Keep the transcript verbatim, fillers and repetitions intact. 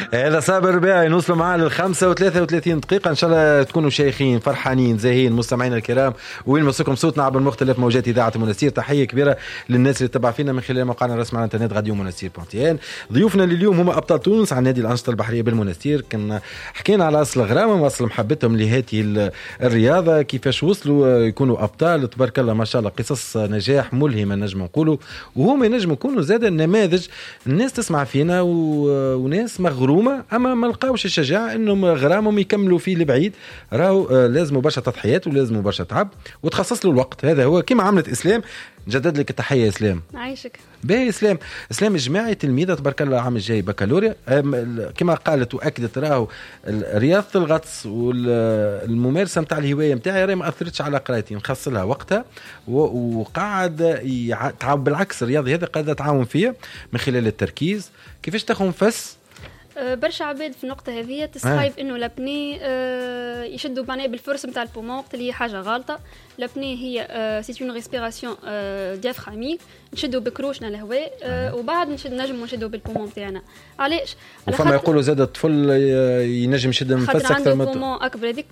هذا صابر رباعي نوصل معاه للخمسة وثلاثة وثلاثين دقيقة. إن شاء الله تكونوا شيخين فرحانين زاهين مستمعين الكرام، وين مسكم صوتنا عبر مختلف موجات إذاعة منستير. تحية كبيرة للناس اللي تتبع فينا من خلال موقعنا الرسمي على الانترنت راديو منستير بونتيان. ضيوفنا لليوم هما أبطال تونس على نادي الأنشطة البحرية بالمنستير. كنا حكينا على أصل غرامهم وأصل محبتهم لهذه الرياضة، كيفاش وصلوا يكونوا أبطال تبارك الله ما شاء الله. قصص نجاح ملهمة نجم نقولوا، وهم ينجموا يكونوا زاد النماذج الناس تسمع فينا و... وناس مغرومة أما ما لقاوش الشجاعة إنهم غرامهم يكملوا فيه لبعيد. راهو لازم برشا تضحيات ولازم برشا تعب وتخصص له الوقت. هذا هو كما عملت إسلام. جدد لك التحية يا إسلام. عايشك باهي إسلام. إسلام جماعي تلميذة تبارك الله عام الجاي بكالوريا كما قالت وأكدت. راهو رياضة الغطس والممارسة متاع الهواية متاعي راهي ما أثرتش على قرايتي، نخص لها وقتها وقاعد تعاون. بالعكس الرياضة هذا قاعدة تعاون فيها من خلال التركيز. كيفاش تاخذ نفس برشا عباد في النقطة هذه تصايب آه. إنه لابني آه يشدوا معناه بالفرص متاع البومون اللي هي حاجة غلطة. لابني هي سي اون ريسبيراسيون ديافراميك، نشدوا بكروشنا الهواء آه وبعد نشد نجم نشدوا بالبومون تاعنا. علاش؟ فما يقولوا زاد الطفل ينجم يشد نفس أكثر من البومون أكبر. هذيك